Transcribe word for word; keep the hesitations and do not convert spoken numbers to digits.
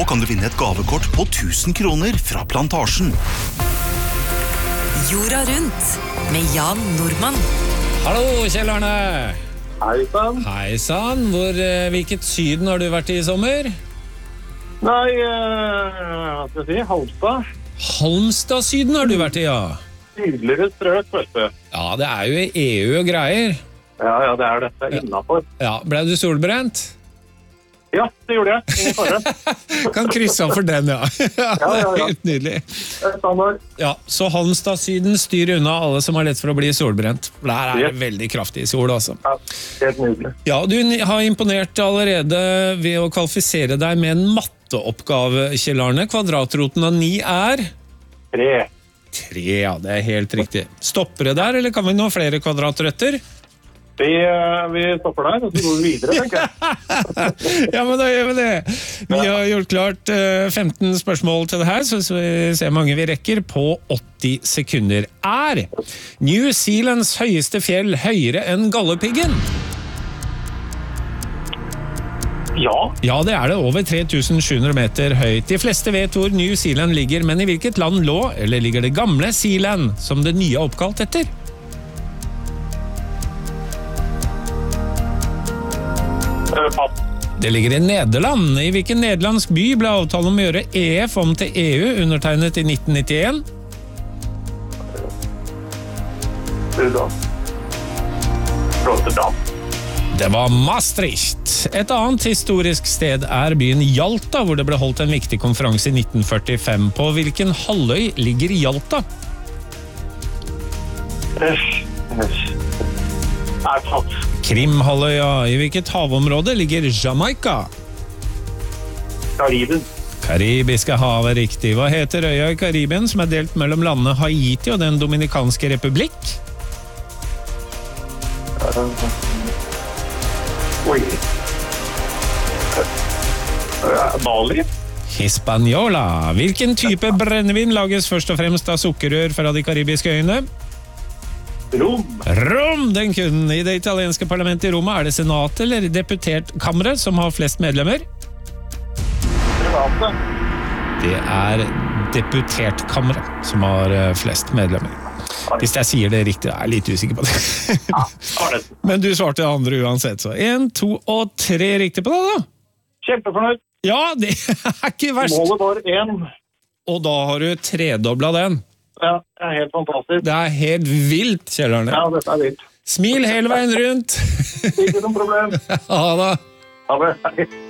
kan du vinne et gavekort på tusen kroner fra Plantasjen. Jorda rundt med Jan Nordmann. Hallo, Kjell Arne. Hei sann. Hei sann. Hvor, eh, hvilket syden har du vært i sommer? Nei, eh, hva skal jeg si, Halmstad. Halmstad-syden har du vært i, ja. Tydeligere strøk, vet du. Ja, det er jo E U og greier. Ja, ja, det er dette innenfor. Ja, ble du solbrent? Ja, det gjorde jeg. Ingen fare. Kan krysse av for den, ja. ja, ja. Helt nydelig. Det er standard. Ja, så Halmstad-syden styrer unna alle som har lett for å bli solbrent. Der er det Yes. veldig kraftig sol, altså. Ja, helt nydelig. Ja, du har imponert allerede ved å kvalifisere deg med en matteoppgave, Kjell Arne. Kvadratroten av ni er? Tre. Tre, ja, det er helt riktig. Stopper det der, eller kan vi nå flere kvadratrøtter? Vi, eh, vi stopper der, og så går vi videre, tenker jeg. Ja, men da gjør vi det. Vi har gjort klart eh, femten spørsmål til det her, så så vi ser hvor mange vi rekker på åtti sekunder. Er New Zealands høyeste fjell høyere enn Galdhøpiggen? Ja, Ja, det er det. Over tre tusen sju hundre meter høyt. De fleste vet hvor New Zealand ligger, men i hvilket land lå, eller ligger det gamle Zealand, som det nye er oppkalt etter? eh, pass. Det ligger i Nederland. I hvilken nederlandsk by ble avtalen om å gjøre E F om til E U undertegnet i nitten nittien? Rotterdam. Rotterdam. Det var Maastricht. Et annet historisk sted er byen Jalta, hvor det ble holdt en viktig konferanse i nitten førtifem. På hvilken halvøy ligger Jalta? Æsj, æsj. Nei, pass. Krimhalvøya. I hvilket havområde ligger Jamaica? Karibien. Karibiske hav er riktig. Hva heter øya i Karibien som er delt mellom landene Haiti og den Dominikanske republikk? Uh, oi. Uh, Bali. Hispaniola. Hvilken type brennevin lages først og fremst av sukkerrør fra de karibiske øyene? Rom. Rom, den kunden. I det italienske parlamentet i Roma er det senatet eller deputertkammeret som har flest medlemmer? Private. Det er deputertkammeret som har eh, flest medlemmer. Hvis jeg sier det riktig, jeg er litt usikker på det. Ja, var det. Men du svarte det andre uansett, så en, to og tre riktig på det da. Kjempefornøyd. Ja, det er ikke verst. Målet var én. Og da har du tredoblet den. Ja, det er helt fantastisk. Det er helt vilt, Kjell Arne. Ja, dette er vilt. Smil hele veien rundt. Ikke noe problem. Ha det. Ha det.